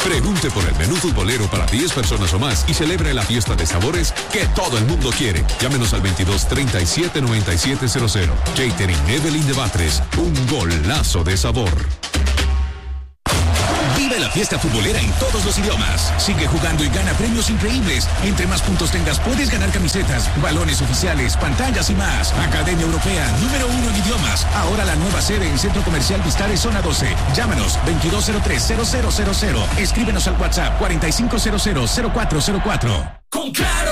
Pregunte por el menú futbolero para 10 personas o más y celebre la fiesta de sabores que todo el mundo quiere. Llámenos al 22 37 9700. Catering Evelyn de Batres, un golazo de sabor. Vive la fiesta futbolera en todos los idiomas. Sigue jugando y gana premios increíbles. Entre más puntos tengas, puedes ganar camisetas, balones oficiales, pantallas y más. Academia Europea, número 1 en idiomas. Ahora la nueva sede en Centro Comercial Vistares, Zona 12. Llámanos 2203-0000. Escríbenos al WhatsApp 4500-0404. Con Claro,